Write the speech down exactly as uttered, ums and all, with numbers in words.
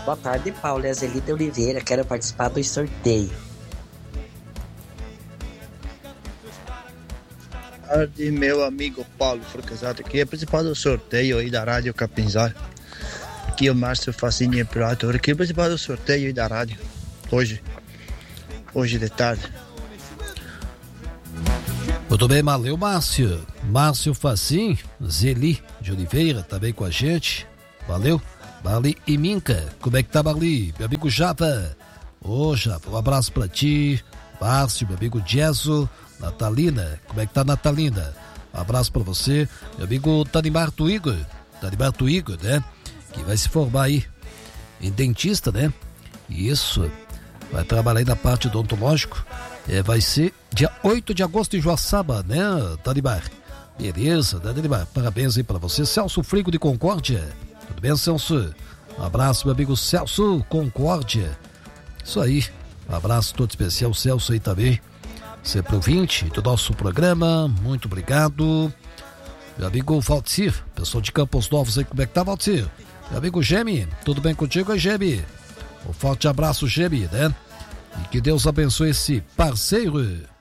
Boa tarde, Paulo. É a Zelita Oliveira. Quero participar do sorteio. Boa tarde, meu amigo Paulo Forcasato. Queria participar do sorteio aí da Rádio Capinzal. Aqui é o Márcio Facinho Imperator. Queria participar do sorteio aí da rádio. Hoje. Hoje de tarde. Muito bem, valeu, Márcio. Márcio Facim, Zeli de Oliveira, também com a gente. Valeu. Bali e Minca, como é que tá, Bali? Meu amigo Java. Ô, Java, um abraço pra ti. Márcio, meu amigo Jesso. Natalina, como é que tá, Natalina? Um abraço pra você. Meu amigo Tanimar Tuigo. Tanimar Tuigo, né? Que vai se formar aí em dentista, né? Isso. Vai trabalhar aí na parte odontológico. É, vai ser dia oito de agosto em Joaçaba, né, Tanimar? Beleza, né, Tanimar? Parabéns aí pra você. Celso Frigo de Concórdia. Tudo bem, Celso? Um abraço, meu amigo Celso Concórdia. Isso aí. Um abraço todo especial, Celso aí também. Sempre ouvinte do nosso programa. Muito obrigado. Meu amigo Valtzir, pessoal de Campos Novos aí, como é que tá, Valtzir? Meu amigo Gemi, tudo bem contigo aí, Gemi? Um forte abraço, Gemi, né? E que Deus abençoe esse parceiro.